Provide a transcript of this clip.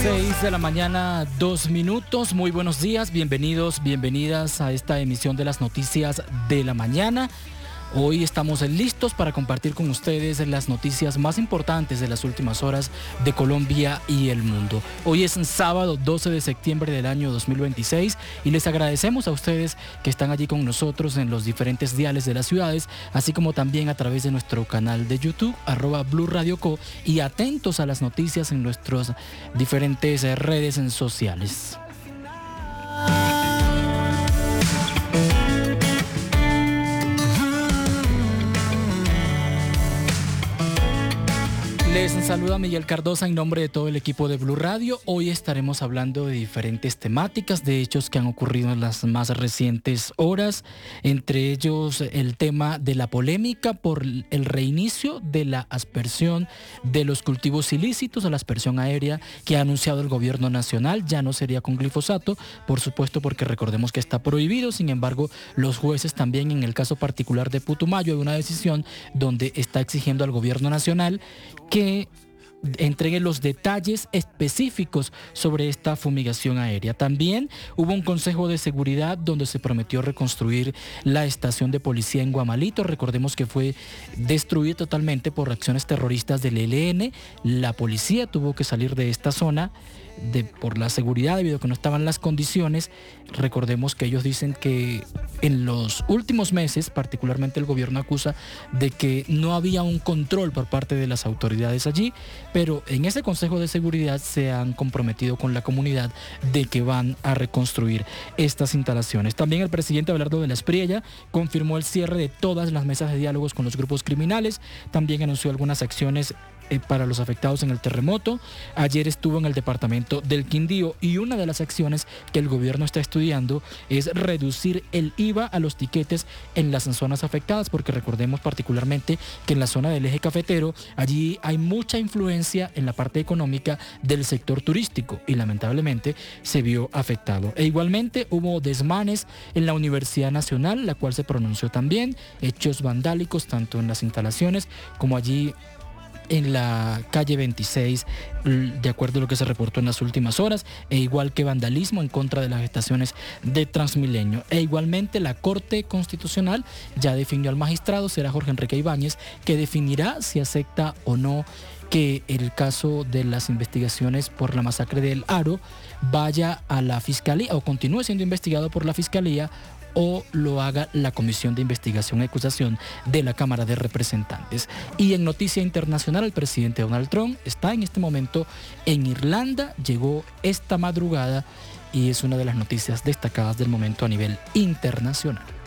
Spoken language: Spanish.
6 de la mañana, 2 minutos. Muy buenos días, bienvenidos, bienvenidas a esta emisión de las noticias de la mañana. Hoy estamos listos para compartir con ustedes las noticias más importantes de las últimas horas de Colombia y el mundo. Hoy es sábado 12 de septiembre del año 2026 y les agradecemos a ustedes que están allí con nosotros en los diferentes diales de las ciudades, así como también a través de nuestro canal de YouTube, @BluRadioCo, y atentos a las noticias en nuestras diferentes redes sociales. Les saluda Miguel Cardosa en nombre de todo el equipo de Blue Radio. Hoy estaremos hablando de diferentes temáticas, de hechos que han ocurrido en las más recientes horas, entre ellos el tema de la polémica por el reinicio de la aspersión de los cultivos ilícitos, a la aspersión aérea que ha anunciado el gobierno nacional. Ya no sería con glifosato, por supuesto, porque recordemos que está prohibido. Sin embargo, los jueces también, en el caso particular de Putumayo, hay una decisión donde está exigiendo al gobierno nacional que entregue los detalles específicos sobre esta fumigación aérea. También hubo un consejo de seguridad donde se prometió reconstruir la estación de policía en Guamalito. Recordemos que fue destruida totalmente por acciones terroristas del ELN. La policía tuvo que salir de esta zona por la seguridad, debido a que no estaban las condiciones. Recordemos que ellos dicen que en los últimos meses, particularmente el gobierno acusa de que no había un control por parte de las autoridades allí, pero en ese Consejo de Seguridad se han comprometido con la comunidad de que van a reconstruir estas instalaciones. También el presidente Abelardo de la Espriella confirmó el cierre de todas las mesas de diálogos con los grupos criminales. También anunció algunas acciones para los afectados en el terremoto. Ayer estuvo en el departamento del Quindío y una de las acciones que el gobierno está estudiando es reducir el IVA a los tiquetes en las zonas afectadas, porque recordemos particularmente que en la zona del eje cafetero, allí hay mucha influencia en la parte económica del sector turístico y lamentablemente se vio afectado. E igualmente hubo desmanes en la Universidad Nacional, la cual se pronunció también, hechos vandálicos tanto en las instalaciones como allí en la calle 26, de acuerdo a lo que se reportó en las últimas horas, e igual que vandalismo en contra de las estaciones de Transmilenio. E igualmente la Corte Constitucional ya definió al magistrado, será Jorge Enrique Ibáñez, que definirá si acepta o no que el caso de las investigaciones por la masacre del Aro vaya a la Fiscalía o continúe siendo investigado por la Fiscalía, o lo haga la Comisión de Investigación y Acusación de la Cámara de Representantes. Y en noticia internacional, el presidente Donald Trump está en este momento en Irlanda, llegó esta madrugada y es una de las noticias destacadas del momento a nivel internacional.